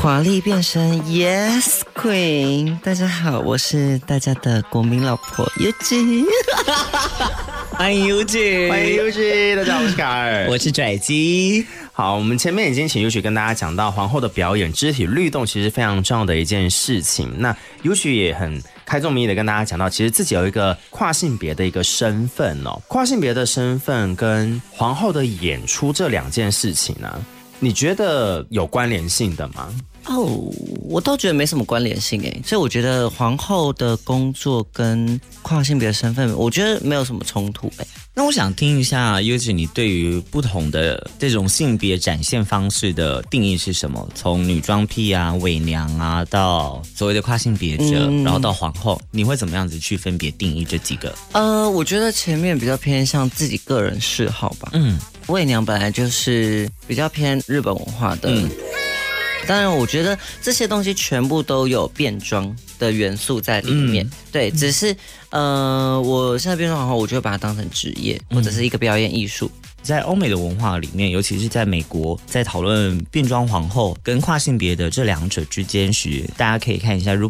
华丽变身 Yes Queen， 大家好，我是大家的国民老婆 Yuji。 欢迎 Yuji， 欢迎 Yuji， 大家好，我是卡尔， 我是拽鸡。 好，我们前面已经请 Yuji 跟大家讲到皇后的表演，肢体律动其实非常重要的一件事情。那 Yuji 也很开宗明义的跟大家讲到，其实自己有一个跨性别的一个身份哦。跨性别的身份跟皇后的演出这两件事情呢，你觉得有关联性的吗？ 我倒觉得没什么关联性诶，所以我觉得皇后的工作跟跨性别的身份，我觉得没有什么冲突诶。 那我想听一下 Yuji 你对于不同的这种性别展现方式的定义是什么？从女装癖啊、伪娘啊，到所谓的跨性别者，然后到皇后，你会怎么样子去分别定义这几个？ 我觉得前面比较偏向自己个人嗜好吧。伪娘本来就是比较偏日本文化的。当然，我觉得这些东西全部都有变装的元素在里面。对，只是我现在变装皇后，我就会把它当成职业，或者是一个表演艺术。 在欧美的文化里面，尤其是在美国，在讨论变装皇后跟跨性别的这两者之间时，大家可以看一下，